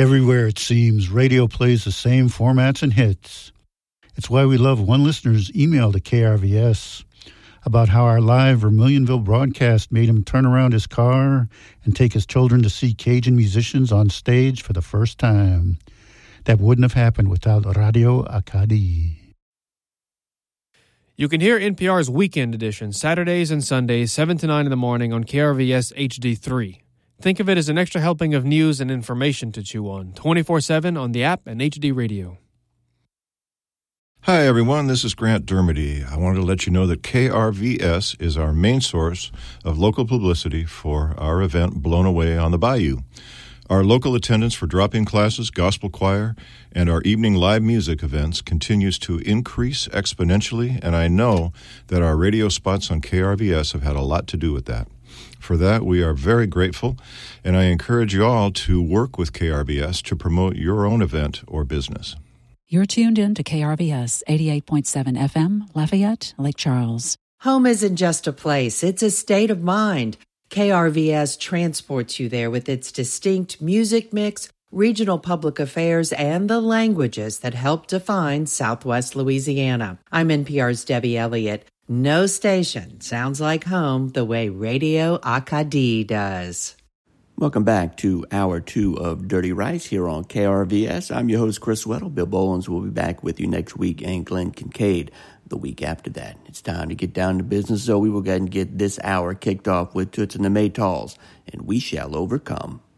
Everywhere it seems, radio plays the same formats and hits. It's why we love one listener's email to KRVS about how our live Vermilionville broadcast made him turn around his car and take his children to see Cajun musicians on stage for the first time. That wouldn't have happened without Radio Acadie. You can hear NPR's Weekend Edition Saturdays and Sundays, 7 to 9 in the morning on KRVS HD3. Think of it as an extra helping of news and information to chew on, 24/7 on the app and HD Radio. Hi, everyone. This is Grant Dermody. I wanted to let you know that KRVS is our main source of local publicity for our event, Blown Away on the Bayou. Our local attendance for drop-in classes, gospel choir, and our evening live music events continues to increase exponentially, and I know that our radio spots on KRVS have had a lot to do with that. For that, we are very grateful, and I encourage you all to work with KRVS to promote your own event or business. You're tuned in to KRVS 88.7 FM, Lafayette, Lake Charles. Home isn't just a place, it's a state of mind. KRVS transports you there with its distinct music mix, regional public affairs, and the languages that help define Southwest Louisiana. I'm NPR's Debbie Elliott. No station sounds like home the way Radio Acadie does. Welcome back to Hour 2 of Dirty Rice here on KRVS. I'm your host, Chris Weddle. Bill Bolins will be back with you next week, and Glenn Kincaid the week after that. It's time to get down to business, so we will go ahead and get this hour kicked off with Toots and the Maytals, and We Shall Overcome.